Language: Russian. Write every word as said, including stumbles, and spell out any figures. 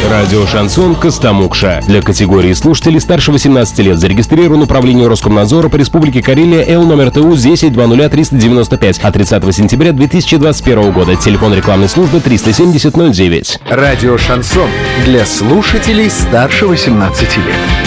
Радио «Шансон» Костомукша. Для категории слушателей старше восемнадцати лет зарегистрирован управление Роскомнадзора по Республике Карелия Л номер Т У десять двадцать ноль триста девяносто пять от тридцатого сентября две тысячи двадцать первого года. Телефон рекламной службы триста семьдесят ноль девять. Радио «Шансон» для слушателей старше восемнадцати лет.